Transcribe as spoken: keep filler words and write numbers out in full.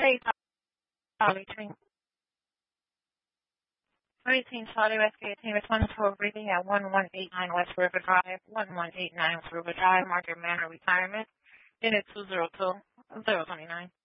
Hey, Charlie Team. Hurricane Team Charlie Rescue Team is one for breathing at one one eight nine West River Drive, one one eight nine West River Drive, Market Manor Retirement, unit two zero two zero two nine.